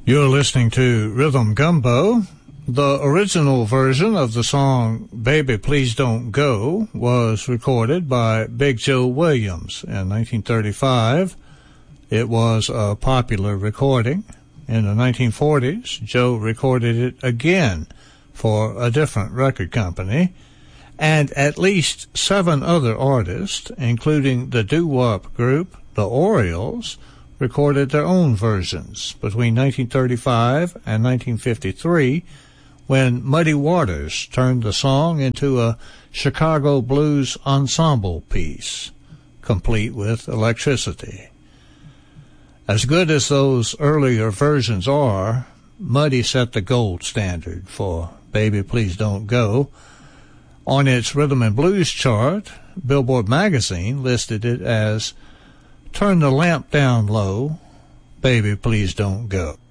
You're listening to Rhythm Gumbo. The original version of the song Baby Please Don't Go was recorded by Big Joe Williams in 1935. It was a popular recording. In the 1940s, Joe recorded it again for a different record company, and at least 7 other artists, including the doo-wop group The Orioles, recorded their own versions between 1935 and 1953, when Muddy Waters turned the song into a Chicago blues ensemble piece, complete with electricity. As good as those earlier versions are, Muddy set the gold standard for Baby Please Don't Go. On its rhythm and blues chart, Billboard magazine listed it as Turn the Lamp Down Low, Baby Please Don't Go.